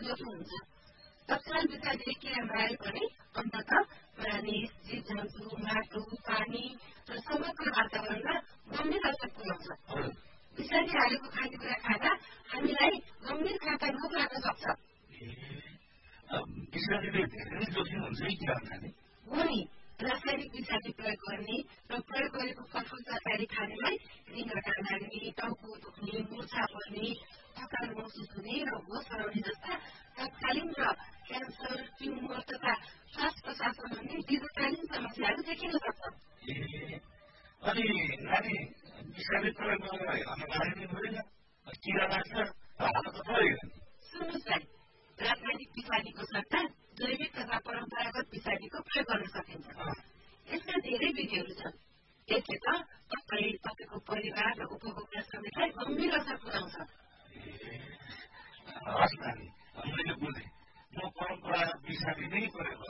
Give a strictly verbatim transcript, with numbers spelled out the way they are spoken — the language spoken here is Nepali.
जोखिम हुन्छ। तत्काल विषादीले किरा मारे पनि अन्तत मानिस, जीव-जन्तु, माटो, पानी र समग्र वातावरणमा गम्भीर असर पुर्याउँछ। विषादी हालेको खानेकुरा खाँदा हामीलाई गम्भीर खाँदा रोग लाग्न सक्छ। विषादीले धेरै जोखिम हुन्छ है किरा खाने? हो नि, रासायनिक विषादी प्रयोग गर्ने र प्रयोग गरेको कठोर तरकारी खानेलाई रिङ्गटा लाग्ने, टाउको दुख्ने, मुर्छा पर्ने, थकान महसुस हुने र होस हराउने जस्ता तत्कालीन र क्यान्सर, ट्युमर तथा श्वास प्रश्वास सम्बन्धी दीर्घकालीन समस्याहरू देखिन सक्छ। अनि नानी विषादी प्रयोग गरेर हेर्न मारिनु हुँदैन, किरा लाग्छ, हाल्न त पऱ्यो नि। सुन्नुहोस् भाइ, रासायनिक विषादीको सट्टा जैविक तथा परम्परागत विषादीको प्रयोग गर्न सकिन्छ। यसका धेरै विधिहरू छन्। यसले त तपाईँ, तपाईँको परिवार र उपभोक्ता समेतलाई गम्भीर असर पुर्याउँछ। हस् नानी, मैले बुझेँ। म परम्परागत विषादी नै प्रयोग